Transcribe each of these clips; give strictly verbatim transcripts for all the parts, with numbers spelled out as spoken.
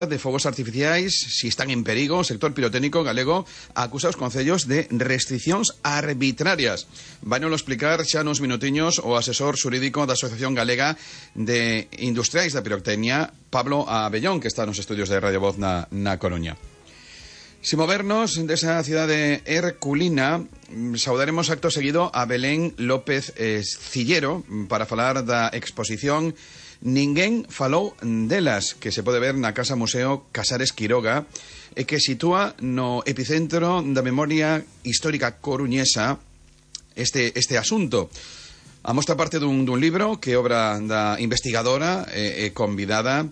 de fogos artificiais, si están en perigo, o sector pirotécnico galego acusa os concellos de restriccións arbitrarias. Vai nos explicar xa nos minutiños o asesor xurídico da Asociación Galega de Industriais da Pirotecnia, Pablo Abellón, que está nos estudios de Radio Voz na, na Coruña. Sin movernos desa cidade herculina, saudaremos acto seguido a Belén López eh, Cillero para falar da exposición Ninguén falou delas, que se pode ver na Casa Museo Casares Quiroga, e que sitúa no epicentro da memoria histórica coruñesa este, este asunto. A mostra parte dun, dun libro que obra da investigadora e eh, eh, convidada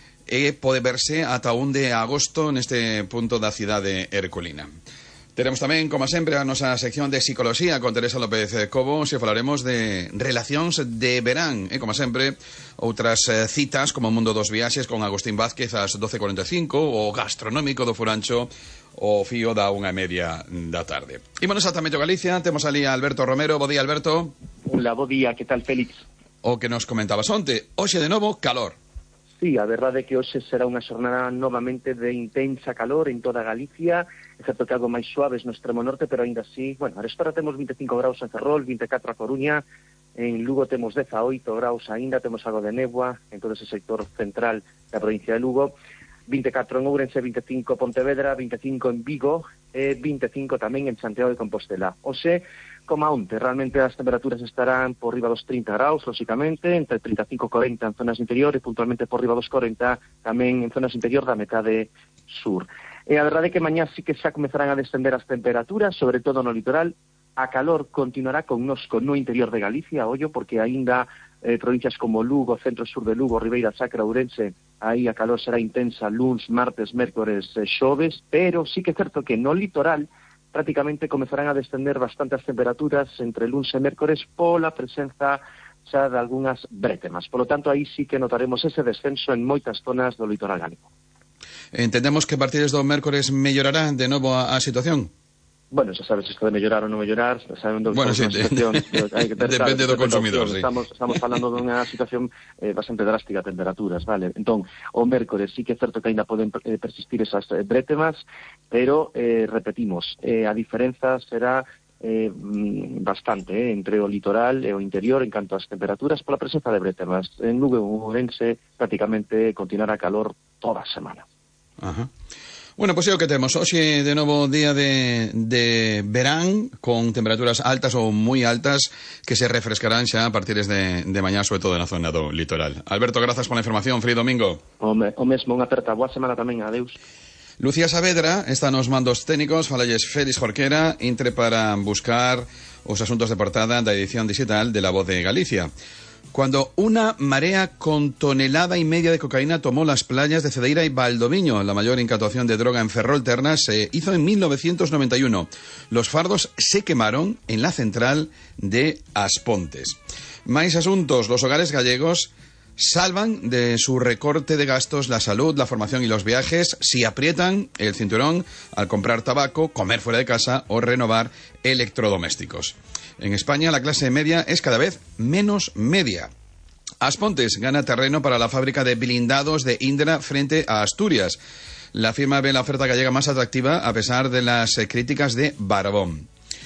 e pode verse ata un de agosto neste punto da cidade herculina. Teremos tamén, como sempre, a nosa sección de Psicología con Teresa López Cobo, se falaremos de relacións de verán, e, como sempre, outras eh, citas como o Mundo dos Viaxes con Agustín Vázquez ás doce e cuarenta e cinco, o Gastronómico do Furancho, o fío da unha e media da tarde. Ímonos ata Mello Galicia, temos ali a Alberto Romero. Bo día, Alberto. Hola, bo día, que tal, Félix? O que nos comentabas onte, hoxe de novo, calor. Sí, a verdade é que hoxe será unha xornada novamente de intensa calor en toda Galicia, excepto que algo máis suaves no extremo norte, pero ainda así, bueno, a restora temos vinte e cinco graus en Ferrol, vinte e catro a Coruña, en Lugo temos dezaoito graus aínda, temos algo de néboa en todo ese sector central da provincia de Lugo, vinte e catro en Ourense, vinte e cinco Pontevedra, vinte e cinco en Vigo e vinte e cinco tamén en Santiago de Compostela. Hoxe, como a onte, realmente as temperaturas estarán por riba dos trinta graus, lóxicamente, entre trinta e cinco e corenta en zonas interior e puntualmente por riba dos corenta tamén en zonas interior da metade sur. E a verdade é que mañá sí que xa comezarán a descender as temperaturas, sobre todo no litoral. A calor continuará connosco no interior de Galicia, ollo, porque aínda eh, provincias como Lugo, centro-sur de Lugo, Ribeira Sacra, Ourense, aí a calor será intensa luns, martes, mércores, eh, xoves, pero sí que é certo que no litoral prácticamente comezarán a descender bastante as temperaturas entre luns e mércores pola presenza xa de algunhas brétemas. Por lo tanto, aí sí que notaremos ese descenso en moitas zonas do litoral galego. Entendemos que a partir do mércores mellorará de novo a, a situación? Bueno, xa sabes isto de mellorar ou non mellorar, sabendo que bueno, sí, situación, hai que ter, depende claro, do consumidor, sí. Estamos, estamos falando dunha situación eh, bastante drástica de temperaturas, vale? Entón, o mércores sí que é certo que ainda poden eh, persistir esas eh, brétemas, pero, eh, repetimos, eh, a diferenza será eh, bastante eh, entre o litoral e o interior en canto ás temperaturas pola presenza de brétemas. En Lugo e Ourense prácticamente continuará calor toda a semana. Ajá. Bueno, pois é o que temos. Hoxe, de novo, día de, de verán, con temperaturas altas ou moi altas, que se refrescarán xa a partir de, de mañá, sobre todo na zona do litoral. Alberto, grazas pola información. Feliz domingo. O, me, o mesmo, unha aperta. Boa semana tamén. Adeus. Lucía Saavedra está nos mandos técnicos. Falalles Félix Jorquera, entre para buscar os asuntos de portada da edición digital de La Voz de Galicia. Cuando una marea con tonelada y media de cocaína tomó las playas de Cedeira y Valdoviño, la mayor incautación de droga en Ferrolterna se hizo en mil novecientos noventa y uno. Los fardos se quemaron en la central de Aspontes. Más asuntos. Los hogares gallegos salvan de su recorte de gastos la salud, la formación y los viajes si aprietan el cinturón al comprar tabaco, comer fuera de casa o renovar electrodomésticos. En España la clase media es cada vez menos media. Aspontes gana terreno para la fábrica de blindados de Indra frente a Asturias. La firma ve la oferta gallega más atractiva a pesar de las críticas de Barbón.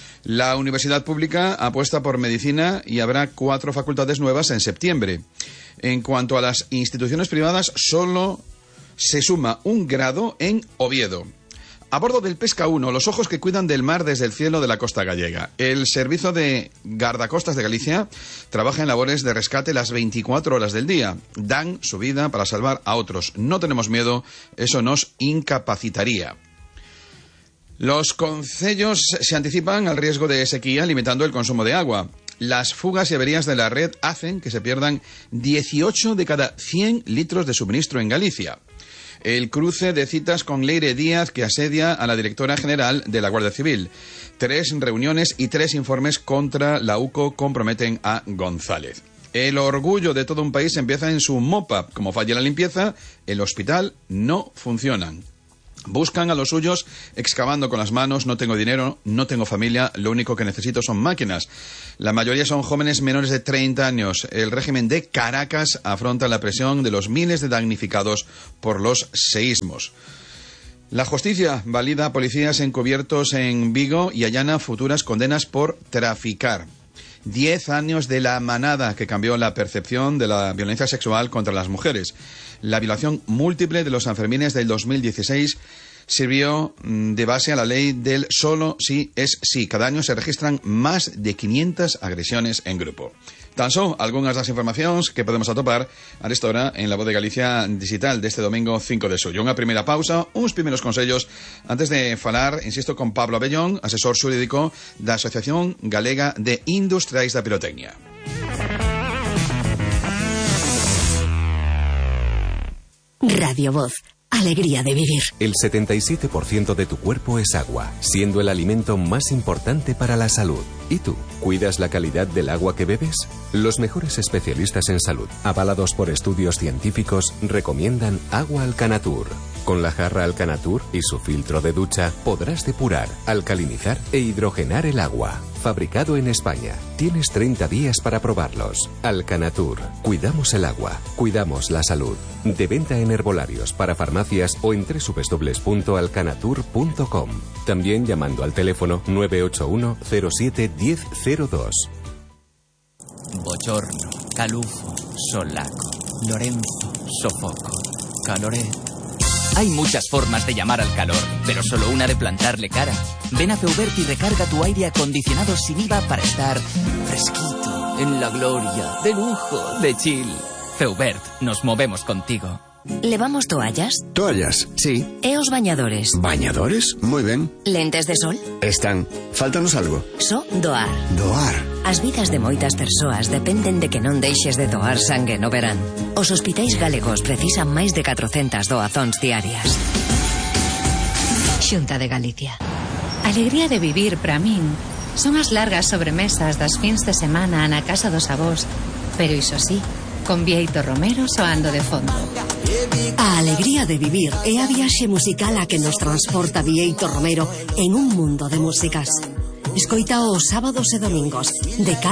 La universidad pública apuesta por medicina y habrá cuatro facultades nuevas en septiembre. En cuanto a las instituciones privadas, solo se suma un grado en Oviedo. A bordo del Pesca uno, los ojos que cuidan del mar desde el cielo de la costa gallega. El Servicio de Guardacostas de Galicia trabaja en labores de rescate las veinticuatro horas del día. Dan su vida para salvar a otros. No tenemos miedo, eso nos incapacitaría. Los concellos se anticipan al riesgo de sequía limitando el consumo de agua. Las fugas y averías de la red hacen que se pierdan dieciocho de cada cien litros de suministro en Galicia. El cruce de citas con Leire Díaz, que asedia a la directora general de la Guardia Civil. Tres reuniones y tres informes contra la U C O comprometen a González. El orgullo de todo un país empieza en su mopa. Como falla la limpieza, el hospital no funciona. Buscan a los suyos excavando con las manos. No tengo dinero, no tengo familia, lo único que necesito son máquinas. La mayoría son jóvenes menores de treinta años. El régimen de Caracas afronta la presión de los miles de damnificados por los seísmos. La justicia valida a policías encubiertos en Vigo y allana futuras condenas por traficar. Diez años de la manada que cambió la percepción de la violencia sexual contra las mujeres. La violación múltiple de los Sanfermines del dos mil dieciséis sirvió de base a la ley del solo sí es sí. Cada año se registran más de quinientas agresiones en grupo. Tan só algunhas das informacións que podemos atopar a esta hora en La Voz de Galicia digital deste domingo cinco de xullo. Unha primeira pausa, uns primeiros consellos antes de falar, insisto, con Pablo Abellón, asesor xurídico da Asociación Galega de Industriais da Pirotecnia. Radio Voz. Alegría de vivir. El setenta y siete por ciento de tu cuerpo es agua, siendo el alimento más importante para la salud. ¿Y tú? ¿Cuidas la calidad del agua que bebes? Los mejores especialistas en salud, avalados por estudios científicos, recomiendan agua Alcanatur. Con la jarra Alcanatur y su filtro de ducha podrás depurar, alcalinizar e hidrogenar el agua. Fabricado en España. Tienes treinta días para probarlos. Alcanatur. Cuidamos el agua. Cuidamos la salud. De venta en herbolarios, para farmacias o en doble u doble u doble u punto alcanatur punto com. También llamando al teléfono nueve ocho uno cero siete uno cero cero dos. Bochorno, calufo, solaco, Lorenzo, sofoco, caloré. Hay muchas formas de llamar al calor, pero solo una de plantarle cara. Ven a Feubert y recarga tu aire acondicionado sin I V A para estar fresquito, en la gloria, de lujo, de chill. Feubert, nos movemos contigo. ¿Levamos toallas? Toallas, sí. E os bañadores? ¿Bañadores? Muy ben. Lentes de sol? Están. Fáltanos algo. So doar. Doar. As vidas de moitas persoas dependen de que non deixes de doar sangue no verán. Os hospitais galegos precisan máis de catrocentas doazóns diarias. Xunta de Galicia. Alegría de vivir, para min, son as largas sobremesas das fins de semana na casa dos avós, pero iso sí, con Bieito Romero soando de fondo. A alegría de vivir é a viaxe musical a que nos transporta Bieito Romero en un mundo de músicas. Escoita os sábados e domingos de